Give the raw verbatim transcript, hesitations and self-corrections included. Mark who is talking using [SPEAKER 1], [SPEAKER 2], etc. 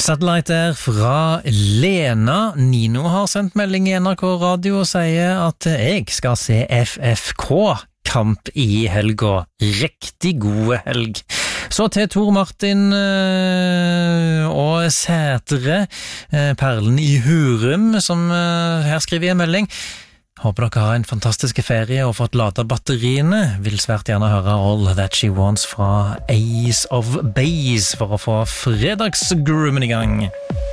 [SPEAKER 1] Satellite er fra Lena. Nino har sendt melding i N R K Radio og sier at jeg skal se F F K-kamp i helga. Riktig gode helg. Så til Tor Martin øh, og Sætre, øh, perlen i Hurum, som øh, her skriver i en melding. Håper dere har en fantastisk ferie og fått ladet batteriene. Vil svært gjerne høre All That She Wants fra Ace of Base for å få fredagsgroomen i gang.